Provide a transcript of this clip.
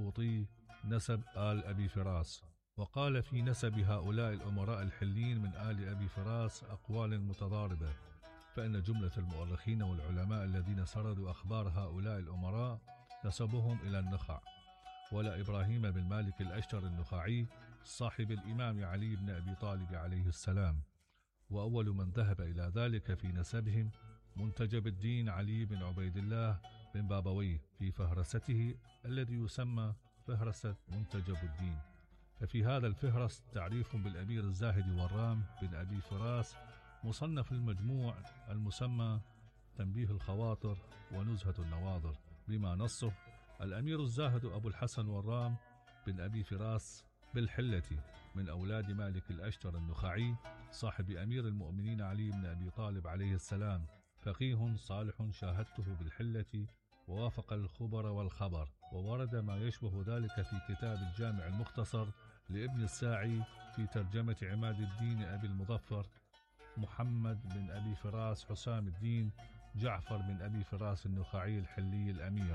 الفوطي نسب آل أبي فراس، وقال في نسب هؤلاء الأمراء الحلين من آل أبي فراس أقوال متضاربة، فإن جملة المؤرخين والعلماء الذين سردوا أخبار هؤلاء الأمراء نسبهم إلى النخع، ولا إبراهيم بن مالك الأشتر النخعي صاحب الإمام علي بن أبي طالب عليه السلام، وأول من ذهب إلى ذلك في نسبهم منتجب الدين علي بن عبيد الله بن بابويه في فهرسته الذي يسمى فهرسة منتجب الدين. ففي هذا الفهرس تعريف بالأمير الزاهد ورام بن أبي فراس مصنف المجموع المسمى تنبيه الخواطر ونزهة النواظر، بما نصه الأمير الزاهد أبو الحسن ورام بن أبي فراس بالحلة من أولاد مالك الأشتر النخعي صاحب أمير المؤمنين علي بن أبي طالب عليه السلام، فقيه صالح شاهدته بالحلة ووافق الخبر والخبر، وورد ما يشبه ذلك في كتاب الجامع المختصر لابن الساعي في ترجمة عماد الدين أبي المظفر محمد بن أبي فراس حسام الدين جعفر بن أبي فراس النخعي الحلي الأمير.